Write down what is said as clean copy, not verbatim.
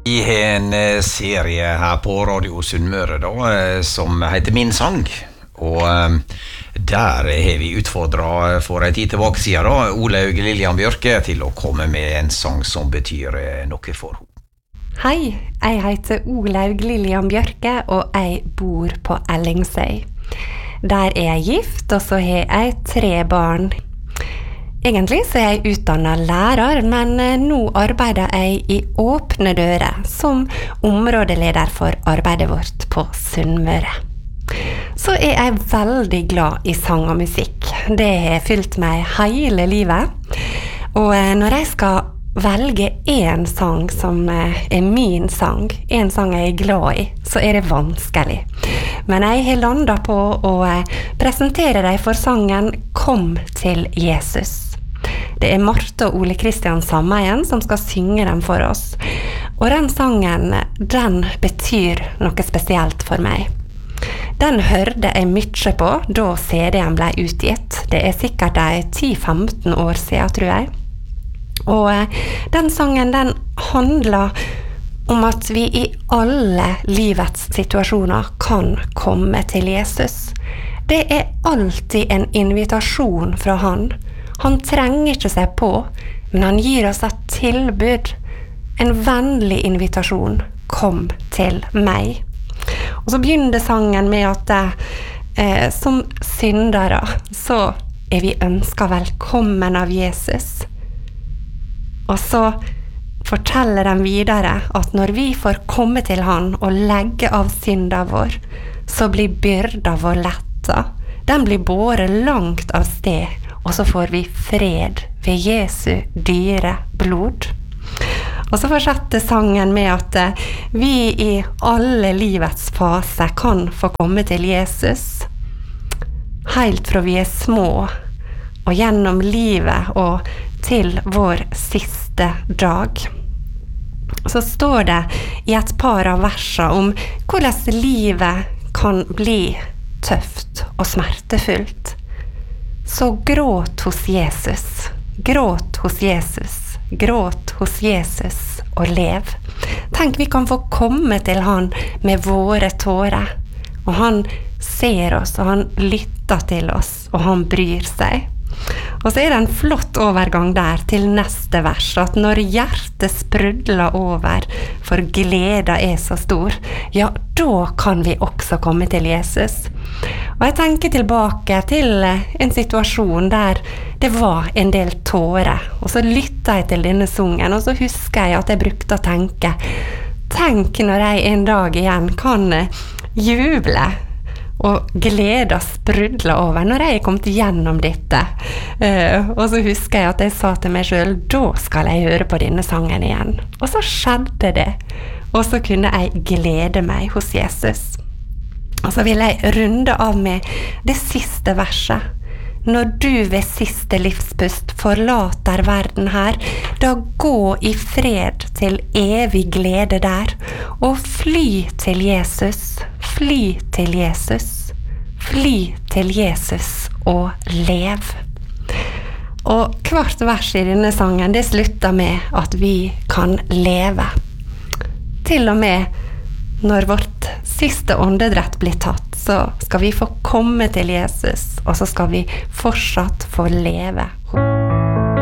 Vi har en serie her på Radio Sunnmøre da, som heter Min sang. Og der har vi utfordret for en tid tilbake siden da, Olaug Lillian Bjørke til å komme med en sang som betyr noe for henne. Hei, jeg heter Olaug Lillian Bjørke, og jeg bor på Ellingsøy. Der er jeg gift, og så har jeg 3 barn. Egentlig så er jeg utdannet lærer, men nå arbeider jeg i Åpne Dører som områdeleder for arbeidet vårt på Sunnmøre. Så er jeg veldig glad i sang og musikk. Det har fylt meg hele livet. Og når jeg skal velge en sang som er min sang, en sang jeg er glad i, så er det vanskelig. Men jeg har landet på å presentere deg for sangen Kom til Jesus. Det er Marte og Ole Kristian Sammeien som skal synge den for oss. Og den sangen, den betyr noe spesielt for meg. Den hørte jeg mye på da CD-en ble utgitt. Det er sikkert 10-15 år siden, tror jeg. Og den sangen, den handler om at vi i alle livets situasjoner kan komme til Jesus. Det er alltid en invitasjon fra han. Han trenger ikke seg på, men han gir oss et tilbud, en vennlig invitasjon. Kom til meg. Og så begynner sangen med at som syndere så er vi ønsket velkommen av Jesus. Og så forteller den videre at når vi får komme til han og legge av synden vår, så blir byrda vår letta. Den blir båret langt av sted, og så får vi fred ved Jesu dyre blod. Og så fortsetter sangen med at vi i alle livets faser kan få komme til Jesus, helt fra vi er små, og gjennom livet og til vår siste dag. Så står det i et par av versene om hvordan livet kan bli tøft og smertefullt. Så gråt hos Jesus, gråt hos Jesus, gråt hos Jesus og lev. Tenk, vi kan få komme til han med våre tårer, og han ser oss, og han lytter til oss, og han bryr seg. Og så er det en flott overgang der til neste vers, at når hjertet sprudler over, for gleda er så stor, ja, da kan vi også komme til Jesus. Og jeg tenker tilbake til en situasjon der det var en del tårer, og så lyttet jeg til denne sungen, og så husker jeg at jeg brukte å tenke, tenk når jeg en dag igjen kan juble, og gleda sprudla over når jeg kom gjennom dette. Og så husker jeg at jeg sa til meg selv, da skal jeg høre på denne sangen igjen. Og så skjedde det. Og så kunne jeg glede meg hos Jesus. Og så vil jeg runde av med det siste verset. Når du ved siste livspust forlater verden her, da gå i fred til evig glede der, og fly til Jesus, fly til Jesus, fly til Jesus og lev. Og hvert vers i denne sangen, det slutter med at vi kan leve. Til og med når vårt siste åndedrett blir tatt, så skal vi få komme til Jesus, og så skal vi fortsatt få leve.